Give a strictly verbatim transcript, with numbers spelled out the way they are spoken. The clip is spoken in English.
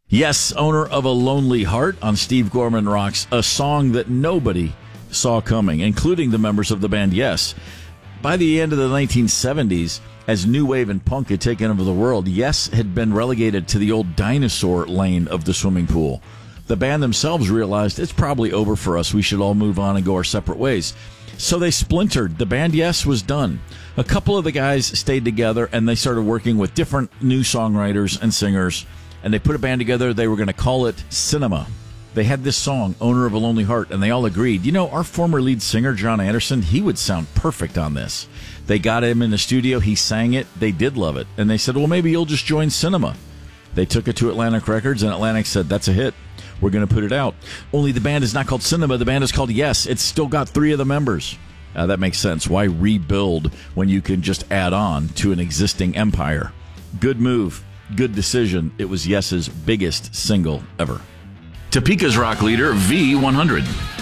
Yes, owner of A Lonely Heart on Steve Gorman Rocks, a song that nobody saw coming, including the members of the band Yes. By the end of the nineteen seventies, as new wave and punk had taken over the world, Yes had been relegated to the old dinosaur lane of the swimming pool. The band themselves realized it's probably over for us. We should all move on and go our separate ways. So they splintered. The band Yes was done. A couple of the guys stayed together, and they started working with different new songwriters and singers, and they put a band together. They were going to call it Cinema. They had this song, Owner of a Lonely Heart, and they all agreed, you know, our former lead singer, John Anderson, he would sound perfect on this. They got him in the studio. He sang it. They did love it. And they said, well, maybe you'll just join Cinema. They took it to Atlantic Records, and Atlantic said, that's a hit. We're going to put it out. Only the band is not called Cinema. The band is called Yes. It's still got three of the members. Uh, that makes sense. Why rebuild when you can just add on to an existing empire? Good move. Good decision. It was Yes's biggest single ever. Topeka's rock leader, V one hundred.